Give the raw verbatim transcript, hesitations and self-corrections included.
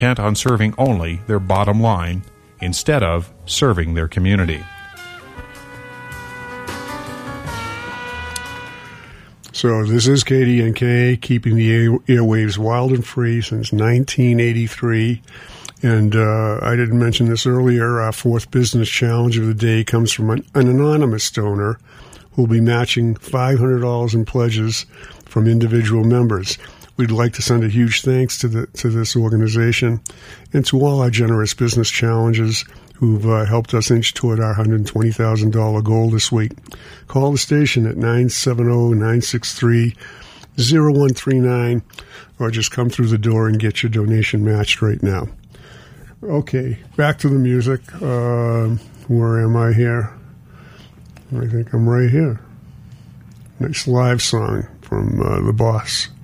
intent on serving only their bottom line instead of serving their community. So this is K D N K, keeping the air- airwaves wild and free since nineteen eighty-three. And uh, I didn't mention this earlier. Our fourth business challenge of the day comes from an, an anonymous donor who will be matching five hundred dollars in pledges from individual members. We'd like to send a huge thanks to the to this organization and to all our generous business challenges who've uh, helped us inch toward our one hundred twenty thousand dollars goal this week. Call the station at nine seven zero, nine six three, zero one three nine or just come through the door and get your donation matched right now. Okay, back to the music. Uh, where am I here? I think I'm right here. Nice live song from uh, The Boss.